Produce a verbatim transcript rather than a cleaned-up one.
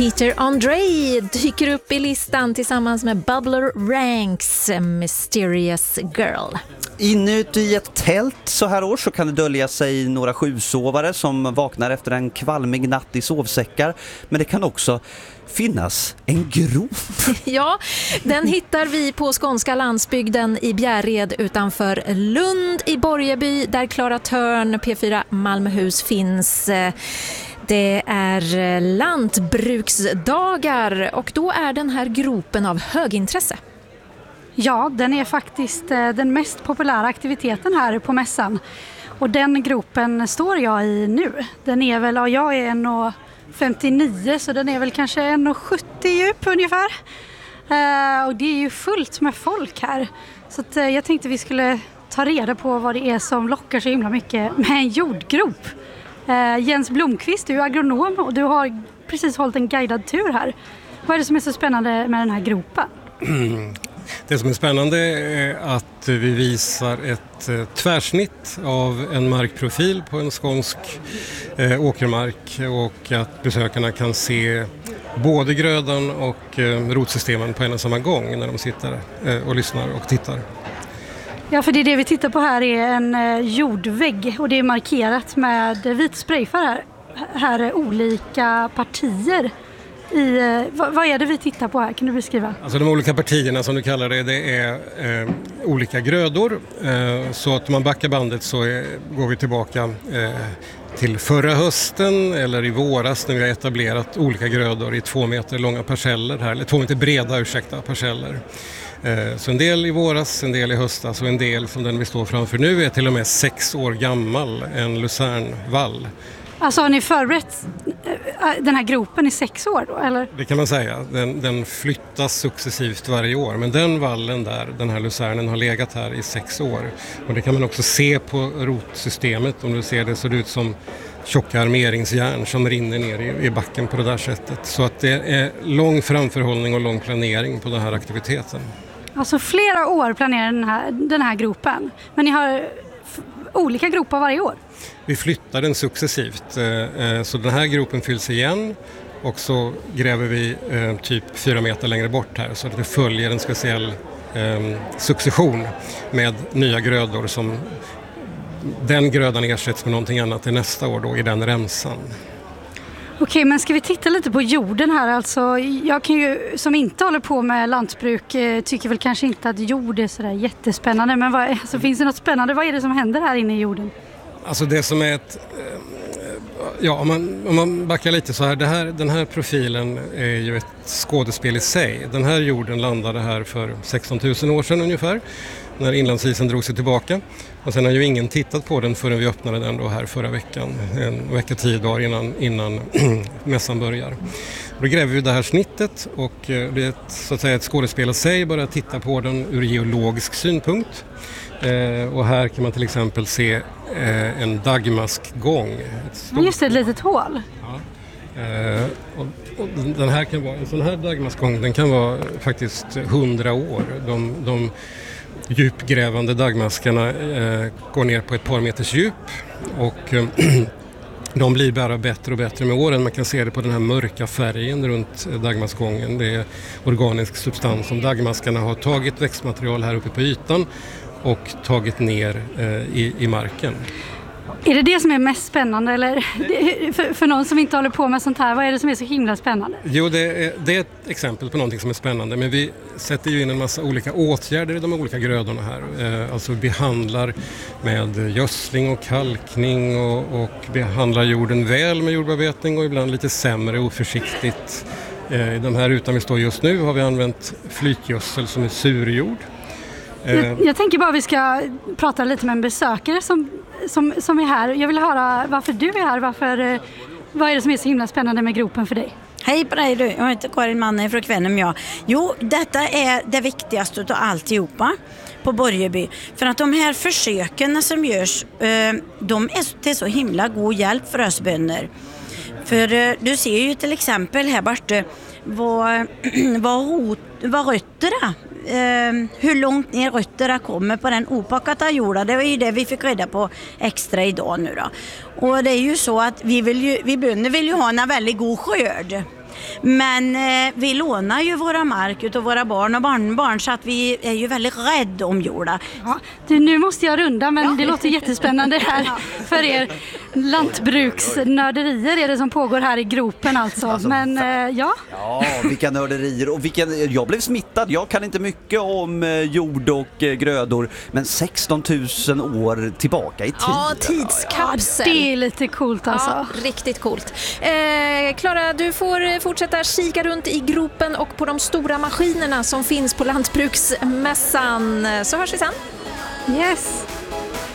Peter Andre dyker upp i listan tillsammans med Bubbler Ranks Mysterious Girl. Inuti ett tält så här år så kan det dölja sig några sjusovare som vaknar efter en kvalmig natt i sovsäckar. Men det kan också finnas en grop. Ja, den hittar vi på skånska landsbygden i Bjärred utanför Lund i Borgeby där Klara Törn, P fyra Malmöhus finns. Det är lantbruksdagar och då är den här gropen av högintresse. Ja, den är faktiskt den mest populära aktiviteten här på mässan. Och den gropen står jag i nu. Den är väl, ja, jag är en komma femtionio så den är väl kanske en komma sjuttio djup ungefär. Uh, och det är ju fullt med folk här. Så att, uh, jag tänkte vi skulle ta reda på vad det är som lockar så himla mycket med en jordgrop. Uh, Jens Blomqvist, du är agronom och du har precis hållit en guidad tur här. Vad är det som är så spännande med den här gropen? Det som är spännande är att vi visar ett eh, tvärsnitt av en markprofil på en skånsk eh, åkermark och att besökarna kan se både grödan och eh, rotsystemen på en och samma gång när de sitter eh, och lyssnar och tittar. Ja, för det, det vi tittar på här är en eh, jordvägg och det är markerat med vit sprayfärg här. Här är olika partier. I, vad, vad är det vi tittar på här? Kan du beskriva? Alltså de olika partierna som du kallar det, det är eh, olika grödor. Eh, så att om man backar bandet så är, går vi tillbaka eh, till förra hösten eller i våras när vi har etablerat olika grödor i två meter långa parceller här, eller två meter breda ursäkta, parceller. Eh, så en del i våras, en del i höstas och en del som den vi står framför nu är till och med sex år gammal, en lucernvall. Alltså har ni förberett den här gropen i sex år då, eller? Det kan man säga. Den, den flyttas successivt varje år. Men den vallen där, den här lucernen har legat här i sex år. Och det kan man också se på rotsystemet. Om du ser det så det ut som tjocka armeringsjärn som rinner ner i, i backen på det där sättet. Så att det är lång framförhållning och lång planering på den här aktiviteten. Alltså flera år planerar den här, den här gropen. Men ni har f- olika gropar varje år? Vi flyttar den successivt, så den här gropen fylls igen och så gräver vi typ fyra meter längre bort här så att det följer en speciell succession med nya grödor som den grödan ersätts med någonting annat i nästa år då i den remsan. Okej, men ska vi titta lite på jorden här? Alltså, jag kan ju, som inte håller på med lantbruk, tycker väl kanske inte att jord är sådär jättespännande. Men vad, alltså, finns det något spännande? Vad är det som händer här inne i jorden? Alltså det som är ett... Ja, om man, om man backar lite så här, det här, den här profilen är ju ett skådespel i sig. Den här jorden landade här för sexton tusen år sedan ungefär, när inlandsisen drog sig tillbaka. Och sen har ju ingen tittat på den förrän vi öppnade den då här förra veckan, en vecka tio dagar innan, innan mässan börjar. Då gräver vi det här snittet och det är ett, så att säga ett skådespel i sig, bara titta på den ur geologisk synpunkt. Eh, och här kan man till exempel se eh, en dagmaskgång. Stort... Just det, ett litet hål. Ja. Eh, och, och den här kan vara, en sån här dagmaskgång den kan vara faktiskt hundra år. De, de djupgrävande dagmaskarna eh, går ner på ett par meters djup och eh, de blir bara bättre och bättre med åren. Man kan se det på den här mörka färgen runt dagmaskgången. Det är organisk substans som dagmaskarna har tagit växtmaterial här uppe på ytan och tagit ner eh, i, i marken. Är det det som är mest spännande? Eller för, för någon som inte håller på med sånt här, vad är det som är så himla spännande? Jo, det är, det är ett exempel på någonting som är spännande. Men vi sätter ju in en massa olika åtgärder i de olika grödorna här. Eh, alltså behandlar med gödsling och kalkning och, och behandlar jorden väl med jordbearbetning och ibland lite sämre och oförsiktigt. Eh, I de här rutan vi står just nu har vi använt flytgödsel som är surjord. Jag, jag tänker bara att vi ska prata lite med en besökare som, som, som är här. Jag vill höra varför du är här. Varför, vad är det som är så himla spännande med gropen för dig? Hej på dig du, jag heter Karin Manne från Kvänum jag. Jo, detta är det viktigaste av alltihopa på Borgeby. För att de här försöken som görs, de är till så himla god hjälp för oss bönder. För du ser ju till exempel här borta vad, vad, hot, vad rötterna Uh, hur långt ner rötterna kommer på den opackade jorden. Det var ju det vi fick reda på extra idag nu då. Och det är ju så att vi, vill ju, vi bönder vill ju ha en väldigt god skörd. Men eh, vi lånar ju våra mark utav våra barn och barnbarn så att vi är ju väldigt rädda om jorda. Ja, du, nu måste jag runda, men det låter jättespännande här för er. Lantbruksnörderier är det som pågår här i gropen alltså. Alltså, men eh, ja. Ja, vilka nörderier. Och vilken, jag blev smittad. Jag kan inte mycket om eh, jord och eh, grödor. Men sexton tusen år tillbaka i tiden. Ja, tidskapsel. Ja, det är lite coolt alltså. Ja, riktigt coolt. Eh, Klara, du får fortsätta kika runt i gropen och på de stora maskinerna som finns på Lantbruksmässan. Så hörs vi sen. Yes.